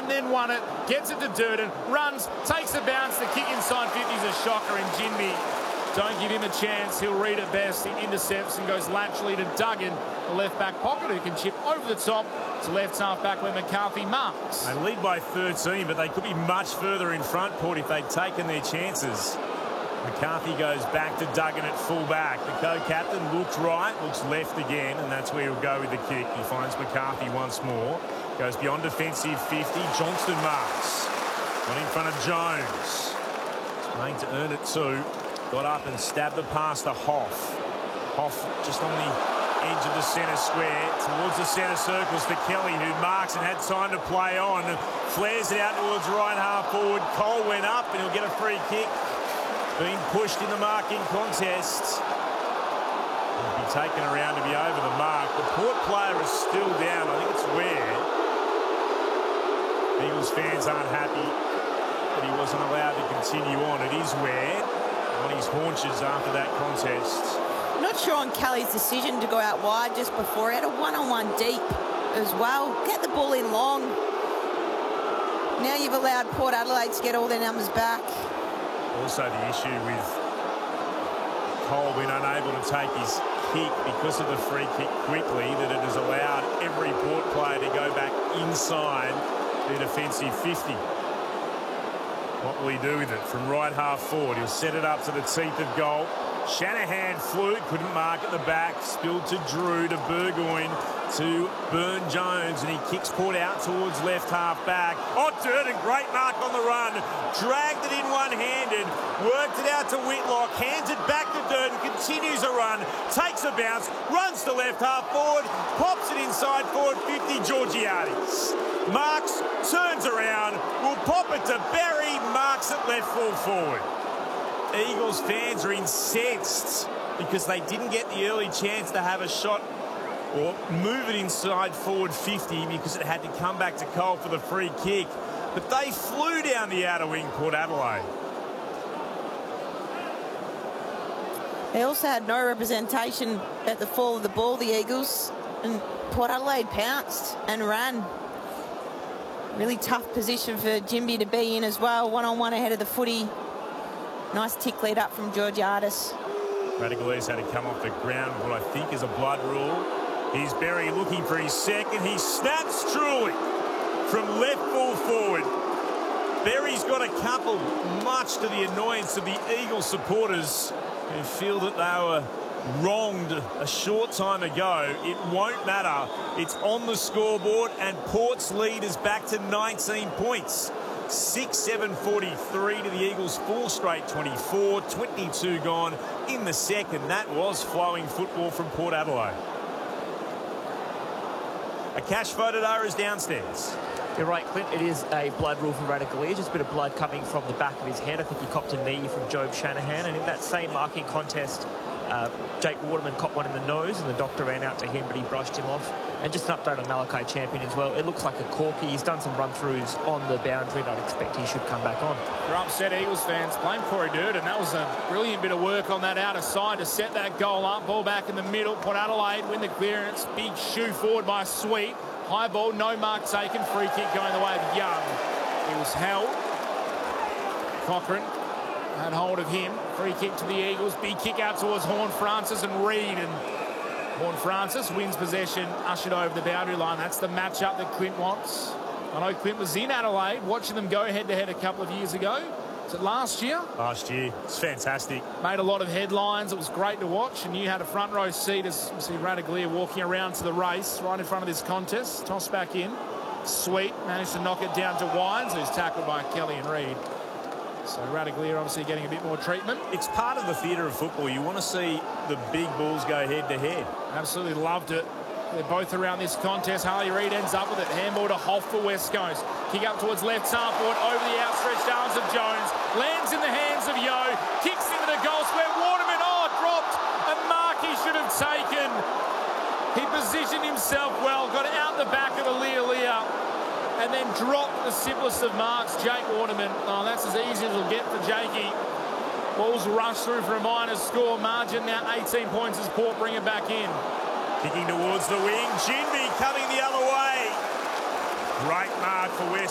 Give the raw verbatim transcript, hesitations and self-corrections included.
and then won it. Gets it to Durden, runs, takes the bounce. The kick inside fifty is a shocker, and Jinby, don't give him a chance. He'll read it best. He intercepts and goes laterally to Duggan, the left back pocket, who can chip over the top to left half back where McCarthy marks. They lead by thirteen, but they could be much further in front, Port, if they'd taken their chances. McCarthy goes back to Duggan at full-back. The co-captain looks right, looks left again, and that's where he'll go with the kick. He finds McCarthy once more. Goes beyond defensive fifty. Johnston marks. Got in front of Jones. He's playing to earn it too. Got up and stabbed the pass to Hoff. Hoff just on the edge of the centre square towards the centre circles for Kelly, who marks and had time to play on. Flares it out towards right half forward. Cole went up and he'll get a free kick. Being pushed in the marking contest. He'll be taken around to be over the mark. The Port player is still down. I think it's weird. Eagles fans aren't happy that he wasn't allowed to continue on. It is weird. On his haunches after that contest. Not sure on Kelly's decision to go out wide just before. He had a one-on-one deep as well. Get the ball in long. Now you've allowed Port Adelaide to get all their numbers back. Also the issue with Cole being unable to take his kick because of the free kick quickly, that it has allowed every Port player to go back inside their defensive fifty. What will he do with it? From right half forward, he'll set it up to the teeth of goal. Shanahan flew, couldn't mark at the back. Spilled to Drew, to Burgoyne, to Burn-Jones, and he kicks Port out towards left half back. Oh, Durden, great mark on the run. Dragged it in one-handed, worked it out to Whitlock, hands it back to Durden, continues a run, takes a bounce, runs to left half forward, pops it inside forward fifty, Georgiades. Marks, turns around, will pop it to Berry, marks at left full forward. Eagles fans are incensed because they didn't get the early chance to have a shot or move it inside forward fifty because it had to come back to Cole for the free kick. But they flew down the outer wing, Port Adelaide. They also had no representation at the fall of the ball, the Eagles, and Port Adelaide pounced and ran. Really tough position for Jinby to be in as well. One-on-one ahead of the footy. Nice tick lead up from Georgiades. Radagali's had to come off the ground with what I think is a blood rule. Here's Berry looking for his second. He snaps truly from left full forward. Berry's got a couple, much to the annoyance of the Eagles supporters who feel that they were wronged a short time ago. It won't matter. It's on the scoreboard, and Port's lead is back to nineteen points. six seven forty-three to the Eagles, four straight twenty-four, twenty-two gone in the second. That was flowing football from Port Adelaide. A cash voted R is downstairs. You're right, Clint. It is a blood rule for Radaglia. Just a bit of blood coming from the back of his head. I think he copped a knee from Job Shanahan. And in that same marking contest, uh, Jake Waterman copped one in the nose, and the doctor ran out to him, but he brushed him off. And just an update on Malachi Champion as well. It looks like a corky. He's done some run-throughs on the boundary, and I'd expect he should come back on. You're upset, Eagles fans. Blame Corey Durden. That was a brilliant bit of work on that outer side to set that goal up. Ball back in the middle. Port Adelaide win the clearance. Big shoe forward by Sweet. High ball, no mark taken. Free kick going the way of Young. He was held. Cochrane had hold of him. Free kick to the Eagles. Big kick out towards Horne-Francis and Reid. And Horne-Francis wins possession, ushered over the boundary line. That's the matchup that Clint wants. I know Clint was in Adelaide, watching them go head-to-head a couple of years ago. Was it last year? Last year. It's fantastic. Made a lot of headlines. It was great to watch, and you had a front row seat as you see Radaglia walking around to the race right in front of this contest. Toss back in. Sweet managed to knock it down to Wines, who's tackled by Kelly and Reid. So Radaglia obviously getting a bit more treatment. It's part of the theatre of football. You want to see the big bulls go head-to-head. Absolutely loved it. They're both around this contest. Harley Reid ends up with it. Handball to Hoff for West Coast. Kick up towards left half forward over the outstretched arms of Jones. Lands in the hands of Yo. Kicks into the goal square. Waterman, oh, dropped. A mark he should have taken. He positioned himself well. Got out the back of the Leah and then dropped the simplest of marks, Jake Waterman. Oh, that's as easy as it'll get for Jakey. Balls rush through for a minor score. Margin now eighteen points as Port bring it back in. Kicking towards the wing. Jinby coming the other way. Great mark for West